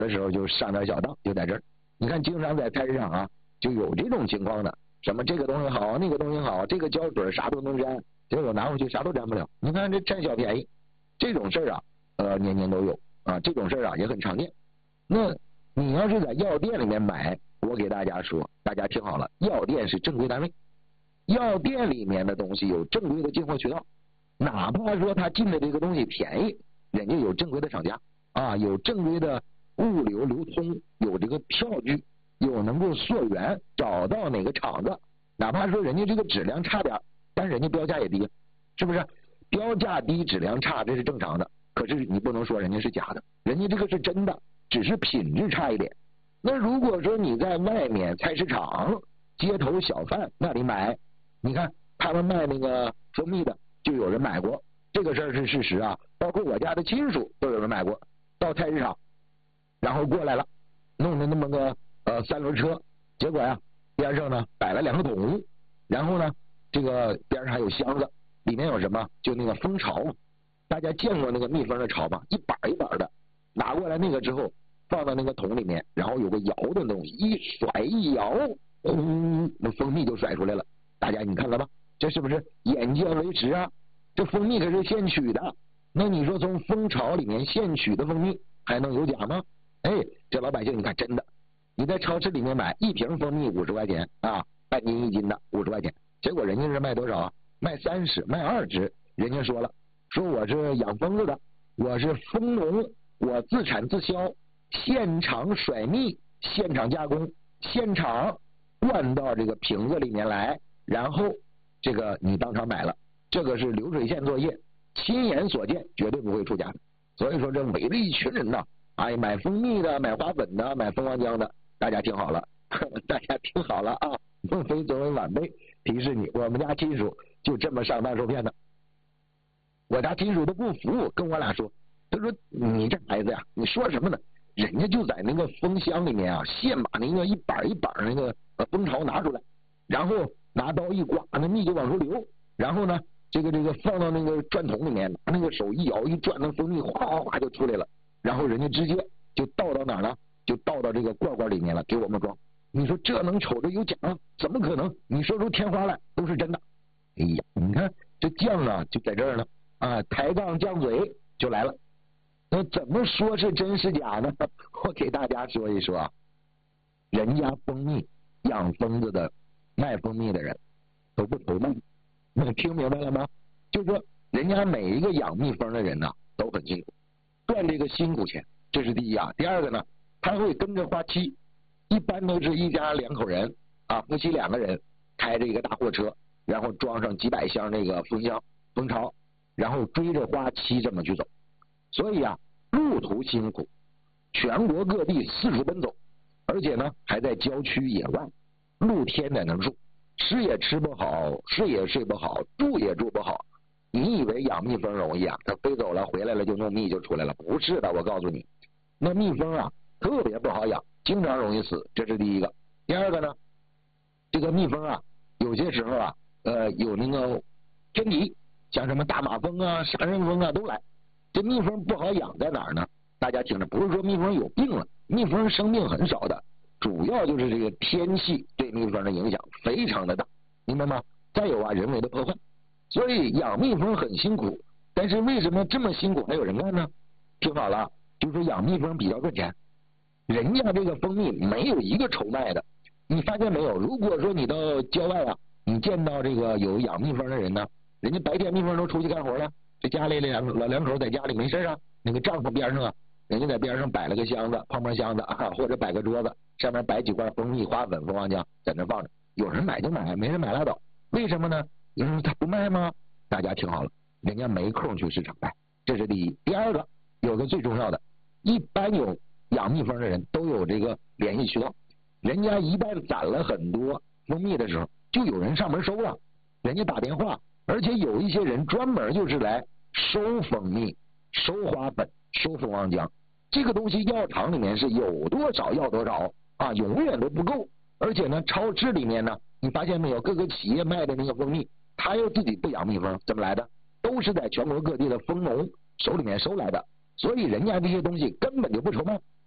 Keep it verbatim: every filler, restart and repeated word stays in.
的时候就上点小当，就在这儿。你看，经常在菜市场啊，就有这种情况的，什么这个东西好，那个东西好，这个胶水啥都能沾，结果拿回去啥都沾不了。你看这占小便宜，这种事儿啊，呃，年年都有啊，这种事儿啊也很常见。那你要是在药店里面买，我给大家说，大家听好了，药店是正规单位，药店里面的东西有正规的进货渠道，哪怕说他进的这个东西便宜，人家有正规的厂家啊，有正规的物流流通，有这个票据，有能够溯源找到哪个厂子，哪怕说人家这个质量差点，但人家标价也低，是不是？标价低质量差这是正常的，可是你不能说人家是假的，人家这个是真的，只是品质差一点。那如果说你在外面菜市场、街头小贩那里买，你看他们卖那个蜂蜜的，就有人买过，这个事儿是事实啊，包括我家的亲属都有人买过，到菜市场然后过来了，弄的那么个呃三轮车，结果呀边上呢摆了两个桶，然后呢这个边上还有箱子，里面有什么？就那个蜂巢，大家见过那个蜜蜂的巢吗？一板一板的，拿过来那个之后放到那个桶里面，然后有个摇的东西，一甩一摇，轰，那蜂蜜就甩出来了。大家你看了吧？这是不是眼见为实啊？这蜂蜜可是现取的，那你说从蜂巢里面现取的蜂蜜还能有假吗？哎，这老百姓你看真的，你在超市里面买一瓶蜂蜜五十块钱啊，半斤一斤的五十块钱，结果人家是卖多少啊？卖三十，卖二十。人家说了，说我是养蜂子的，我是蜂农，我自产自销，现场甩蜜，现场加工，现场灌到这个瓶子里面来，然后这个你当场买了，这个是流水线作业，亲眼所见，绝对不会出假的。所以说这围着一群人呐，哎，买蜂蜜的，买花粉的，买蜂王浆的，大家听好了，大家听好了啊！孟非作为晚辈提示你，我们家亲属就这么上当受骗的。我家亲属都不服，跟我俩说，他说你这孩子呀，你说什么呢？人家就在那个蜂箱里面啊，现把那个一板一板那个蜂巢拿出来，然后拿刀一刮，那蜜就往出流，然后呢，这个这个放到那个转筒里面，拿那个手一摇一转，那蜂蜜哗哗哗就出来了，然后人家直接就倒到哪儿了？就倒到这个罐罐里面了，给我们装。你说这能瞅着有假吗？怎么可能？你说出天花来都是真的。哎呀，你看这犟啊，就在这儿呢啊，抬杠犟嘴就来了。那怎么说是真是假呢？我给大家说一说啊，人家蜂蜜养蜂子的、卖蜂蜜的人都不愁卖，你听明白了吗？就是说，人家每一个养蜜蜂的人呢、啊、都很辛苦，赚这个辛苦钱，这是第一啊。第二个呢，他会跟着花期。一般都是一家两口人啊，夫妻两个人开着一个大货车，然后装上几百箱那个蜂箱、蜂巢，然后追着花期这么去走。所以啊，路途辛苦，全国各地四处奔走，而且呢还在郊区野外，露天在那住，吃也吃不好，睡也睡不好，住也住不好。你以为养蜜蜂容易啊？它飞走了，回来了就弄蜜就出来了？不是的，我告诉你，那蜜蜂啊特别不好养。经常容易死，这是第一个。第二个呢，这个蜜蜂啊，有些时候啊，呃，有那个天敌，像什么大马蜂啊、杀人蜂啊都来。这蜜蜂不好养在哪儿呢？大家听着，不是说蜜蜂有病了，蜜蜂生病很少的，主要就是这个天气对蜜蜂的影响非常的大，明白吗？再有啊，人为的破坏，所以养蜜蜂很辛苦。但是为什么这么辛苦还有人干呢？听好了，就是说养蜜蜂比较赚钱。人家这个蜂蜜没有一个愁卖的，你发现没有？如果说你到郊外啊，你见到这个有养蜜蜂的人呢，人家白天蜜蜂都出去干活了，这家里两老两口在家里没事啊，那个帐篷边上啊，人家在边上摆了个箱子，泡沫箱子啊，或者摆个桌子，上面摆几罐蜂蜜、花粉、蜂王浆在那放着，有人买就买，没人买拉倒。为什么呢？有人说他不卖吗？大家听好了，人家没空去市场卖，这是第一。第二个，有个最重要的，一般有养蜜蜂的人都有这个联系渠道，人家一旦攒了很多蜂蜜的时候，就有人上门收了，人家打电话，而且有一些人专门就是来收蜂蜜、收花粉、收蜂王浆，这个东西药厂里面是有多少要多少啊，永远都不够。而且呢，超市里面呢，你发现没有，各个企业卖的那个蜂蜜，他又自己不养蜜蜂，怎么来的？都是在全国各地的蜂农手里面收来的。所以人家这些东西根本就不愁卖，